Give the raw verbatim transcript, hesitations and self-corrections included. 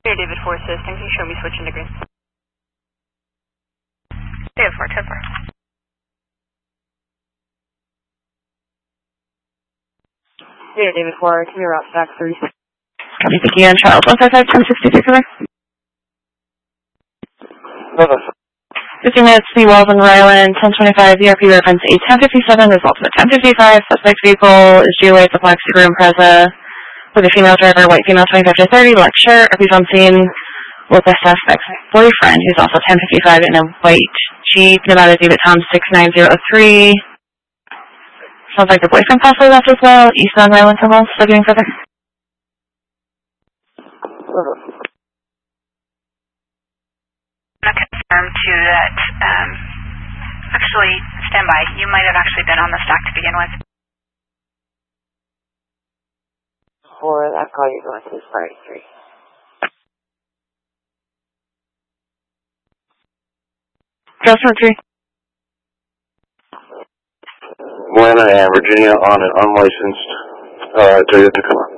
Here, David four system. Can you show me switching to green? David four, ten four. Here, David four, can you route back three? Copy, thank you. And Charles, one five five, ten sixty-two, cover. fifteen minutes, Lee Walls and Ryland, ten twenty-five, E R P reference A ten fifty-seven, results of a ten fifty-five, suspect vehicle is G away at the Black Subaru Impreza with a female driver, white female, twenty-five to thirty, black shirt, R P's on scene with the suspect's boyfriend, who's also ten fifty-five in a white Jeep, Nevada David Tom six nine zero three. Sounds like the boyfriend possibly left as well, eastbound Ryland Tunnel, still doing further. I'm going to confirm too that, um, actually, stand by, you might have actually been on the stack to begin with. For that call, you're going to party three. Crossroad three. Atlanta and Virginia on an unlicensed uh, Toyota Tacoma.